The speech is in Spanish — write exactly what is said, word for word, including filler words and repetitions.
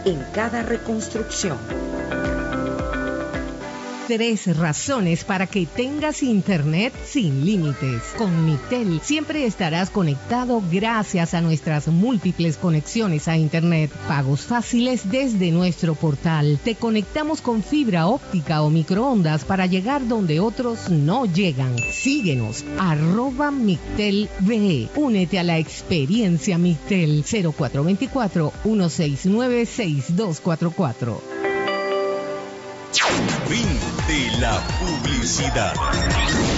en cada reconstrucción. Tres razones para que tengas internet sin límites. Con Migtel siempre estarás conectado gracias a nuestras múltiples conexiones a internet. Pagos fáciles desde nuestro portal. Te conectamos con fibra óptica o microondas para llegar donde otros no llegan. Síguenos, arroba Migtel V. Únete a la experiencia Migtel. Cero cuatro dos cuatro, uno seis nueve, seis dos cuatro cuatro. Fin de la publicidad.